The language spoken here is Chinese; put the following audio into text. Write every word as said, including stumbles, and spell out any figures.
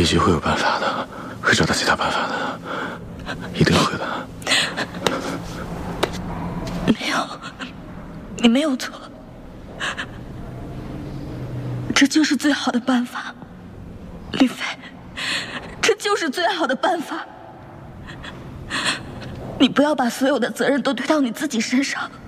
李局会有办法的，会找到其他办法的，一定会的。 没有，你没有错，这就是最好的办法，李飞，这就是最好的办法。你不要把所有的责任都推到你自己身上。